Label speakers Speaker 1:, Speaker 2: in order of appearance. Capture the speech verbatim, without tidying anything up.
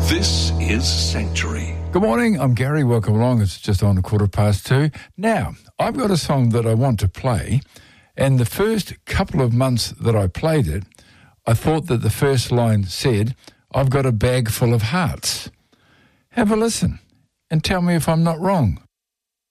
Speaker 1: This is Sanctuary.
Speaker 2: Good morning, I'm Gary. Welcome along. It's just on a quarter past two. Now, I've got a song that I want to play, and the first couple of months that I played it, I thought that the first line said, I've got a bag full of hearts. Have a listen and tell me if I'm not wrong.